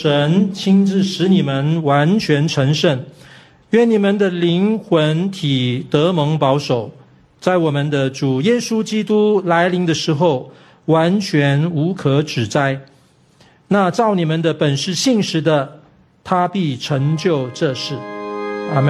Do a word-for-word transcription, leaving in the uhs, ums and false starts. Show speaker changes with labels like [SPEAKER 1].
[SPEAKER 1] 神亲自使你们完全成圣。愿你们的灵魂体得蒙保守，在我们的主耶稣基督来临的时候，完全无可指摘。那照你们的本是信实的，他必成就这事。